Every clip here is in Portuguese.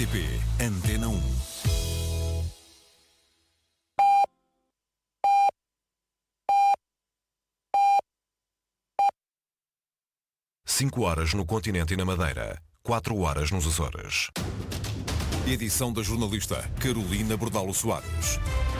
RTP Antena 1. Cinco horas no continente e na Madeira, 4 horas nos Açores. Edição da jornalista Carolina Bordalo Soares.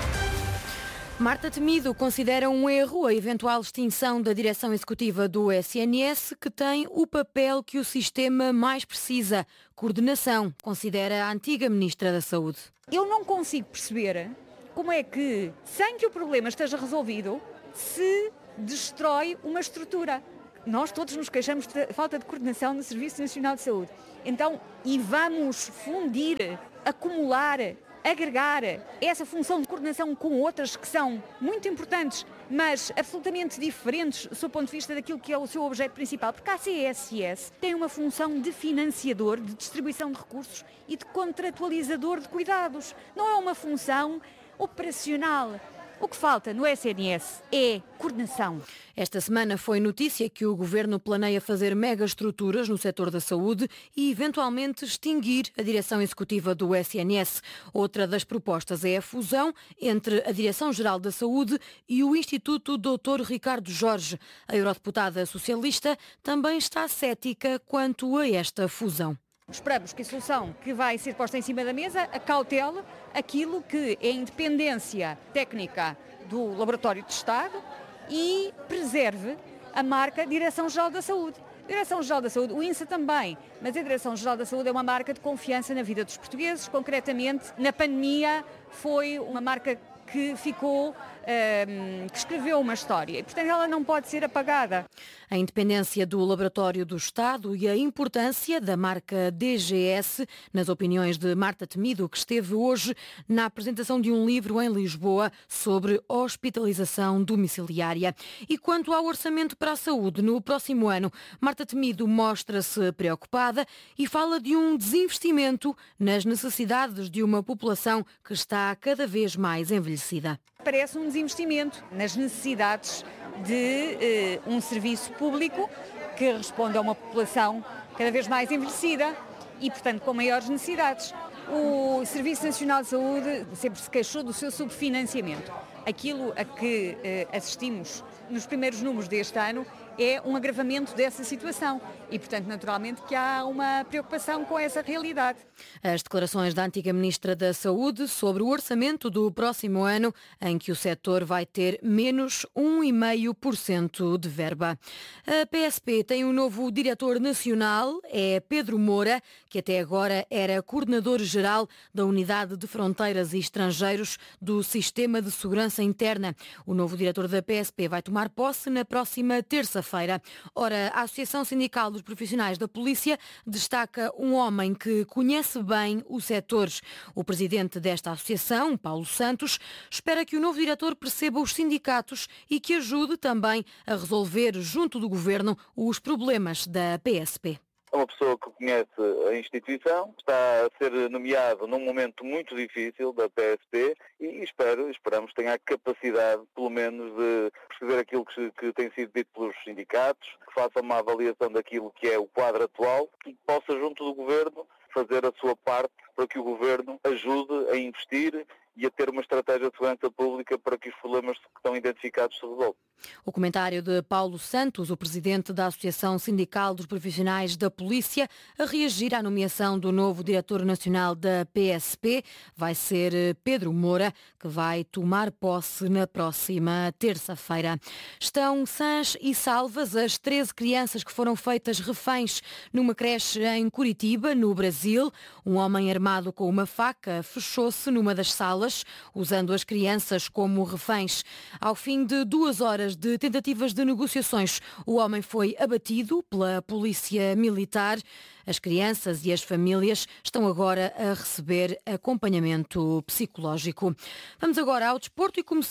Marta Temido considera um erro a eventual extinção da direção executiva do SNS, que tem o papel que o sistema mais precisa: coordenação, considera a antiga Ministra da Saúde. Eu não consigo perceber como é que, sem que o problema esteja resolvido, se destrói uma estrutura. Nós todos nos queixamos de falta de coordenação no Serviço Nacional de Saúde. Então, e vamos fundir, acumular, agregar essa função de coordenação com outras que são muito importantes, mas absolutamente diferentes do ponto de vista daquilo que é o seu objeto principal, porque a CSS tem uma função de financiador, de distribuição de recursos e de contratualizador de cuidados. Não é uma função operacional. O que falta no SNS é coordenação. Esta semana foi notícia que o Governo planeia fazer megaestruturas no setor da saúde e eventualmente extinguir a direção executiva do SNS. Outra das propostas é a fusão entre a Direção-Geral da Saúde e o Instituto Dr. Ricardo Jorge. A eurodeputada socialista também está cética quanto a esta fusão. Esperamos que a solução que vai ser posta em cima da mesa acautele aquilo que é a independência técnica do Laboratório de Estado e preserve a marca Direção-Geral da Saúde. Direção-Geral da Saúde, o INSA também, mas a Direção-Geral da Saúde é uma marca de confiança na vida dos portugueses. Concretamente, na pandemia, foi uma marca que ficou, que escreveu uma história e, portanto, ela não pode ser apagada. A independência do Laboratório do Estado e a importância da marca DGS, nas opiniões de Marta Temido, que esteve hoje na apresentação de um livro em Lisboa sobre hospitalização domiciliária. E quanto ao orçamento para a saúde no próximo ano, Marta Temido mostra-se preocupada e fala de um desinvestimento nas necessidades de uma população que está cada vez mais envelhecida. Parece um desinvestimento nas necessidades de um serviço público que responde a uma população cada vez mais envelhecida e, portanto, com maiores necessidades. O Serviço Nacional de Saúde sempre se queixou do seu subfinanciamento. Aquilo a que assistimos nos primeiros números deste ano é um agravamento dessa situação e, portanto, naturalmente que há uma preocupação com essa realidade. As declarações da antiga Ministra da Saúde sobre o orçamento do próximo ano, em que o setor vai ter menos 1,5% de verba. A PSP tem um novo diretor nacional, é Pedro Moura, que até agora era coordenador-geral da Unidade de Fronteiras e Estrangeiros do Sistema de Segurança Interna. O novo diretor da PSP vai tomar posse na próxima terça-feira. Ora, a Associação Sindical dos Profissionais da Polícia destaca um homem que conhece bem o setor. O presidente desta associação, Paulo Santos, espera que o novo diretor perceba os sindicatos e que ajude também a resolver junto do governo os problemas da PSP. É uma pessoa que conhece a instituição, está a ser nomeado num momento muito difícil da PSP e esperamos que tenha a capacidade, pelo menos, de perceber aquilo que tem sido dito pelos sindicatos, que faça uma avaliação daquilo que é o quadro atual e que possa, junto do Governo, fazer a sua parte para que o Governo ajude a investir e a ter uma estratégia de segurança pública para que os problemas que estão identificados se resolvam. O comentário de Paulo Santos, o presidente da Associação Sindical dos Profissionais da Polícia, a reagir à nomeação do novo diretor nacional da PSP. Vai ser Pedro Moura, que vai tomar posse na próxima terça-feira. Estão sãs e salvas as 13 crianças que foram feitas reféns numa creche em Curitiba, no Brasil. Um homem armado com uma faca fechou-se numa das salas, usando as crianças como reféns. Ao fim de 2 horas de tentativas de negociações, o homem foi abatido pela polícia militar. As crianças e as famílias estão agora a receber acompanhamento psicológico. Vamos agora ao desporto e começar